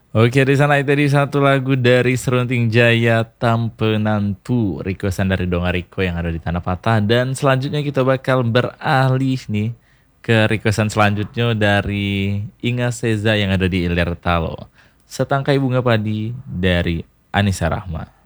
Oke, di sana itu tadi satu lagu dari Serunting Jaya Tampenantu, requestan dari Donga Riko yang ada di Tanah Patah. Dan selanjutnya kita bakal beralih nih ke requestan selanjutnya dari Inga Seza yang ada di Ilir Talo. Setangkai bunga padi dari Anissa Rahma.